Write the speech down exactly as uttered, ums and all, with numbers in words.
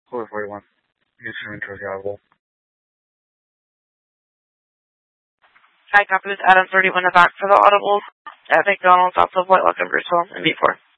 four forty-one. Houston Intro Audible. Hi, copy this Adam thirty-one in the back for the audibles at McDonald's, off of White Lock and Bruceville, and B four.